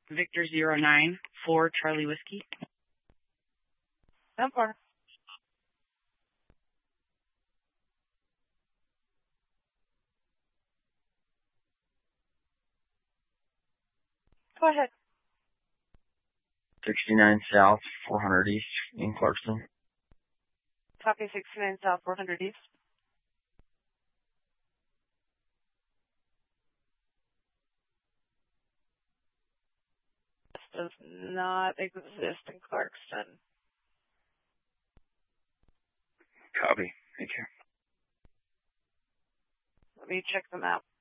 Victor 09 for Charlie Whiskey. 10-4. Go ahead. 69 South, 400 East in Clarkston. Copy 69 South, 400 East. This does not exist in Clarkston. Copy. Thank you. Let me check the map.